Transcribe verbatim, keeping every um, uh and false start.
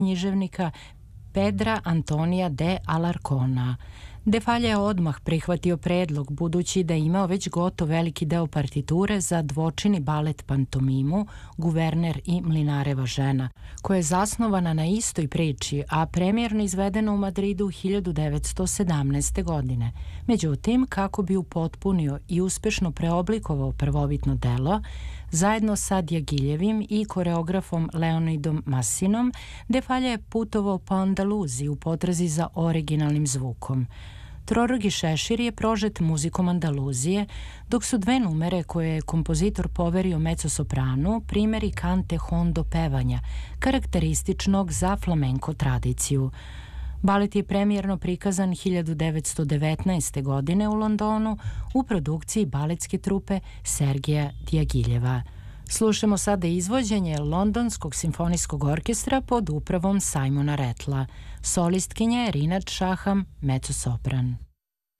književnika Pedra Antonija de Alarcona. De Falla je odmah prihvatio predlog, budući da je imao već gotov veliki deo partiture za dvočini balet pantomimu Guverner i Mlinareva žena, koja je zasnovana na istoj priči, a premijerno izvedena u Madridu hiljadu devetsto sedamnaeste. godine. Međutim, kako bi upotpunio i uspešno preoblikovao prvobitno delo, zajedno sa Djagiljevim i koreografom Leonidom Massinom, De Falla je putovao po Andaluziji u potrazi za originalnim zvukom. Trorogi šešir je prožet muzikom Andaluzije, dok su dve numere koje je kompozitor poverio mezzosopranu primeri cante hondo pevanja, karakterističnog za flamenko tradiciju. Balet je premijerno prikazan hiljadu devetsto devetnaeste. godine u Londonu u produkciji baletske trupe Sergeja Djagiljeva. Slušamo sada izvođenje Londonskog simfonijskog orkestra pod upravom Simona Rattla. Solistkinja je Rinat Shaham, mezzosopran.